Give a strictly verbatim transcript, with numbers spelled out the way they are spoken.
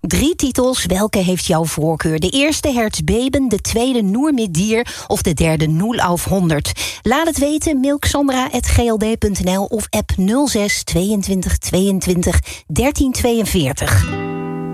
Drie titels, welke heeft jouw voorkeur? De eerste Hertzbeben, de tweede Noor Midir of de derde nul auf honderd? Laat het weten, mail xandra at g l d punt n l of app nul zes tweeëntwintig tweeëntwintig dertien tweeënveertig.